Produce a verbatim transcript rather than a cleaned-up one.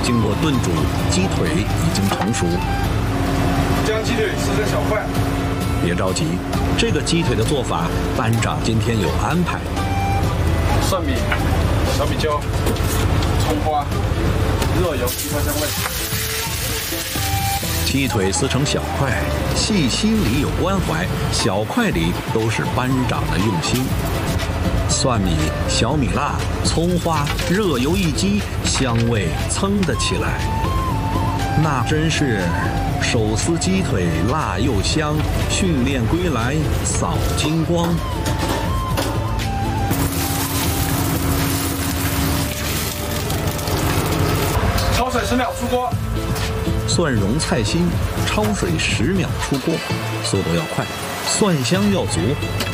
经过炖煮，鸡腿已经成熟。 将鸡腿撕成小块。 别着急，这个鸡腿的做法，班长今天有安排。 蒜米、小米椒、葱花、热油提调香味。 鸡腿撕成小块，细心里有关怀，小块里都是班长的用心。蒜米、小米辣、葱花，热油一激，香味噌的起来。那真是手撕鸡腿辣又香，训练归来扫金光。 焯水十秒出锅。 蒜蓉菜心，焯水十秒出锅，速度要快，蒜香要足。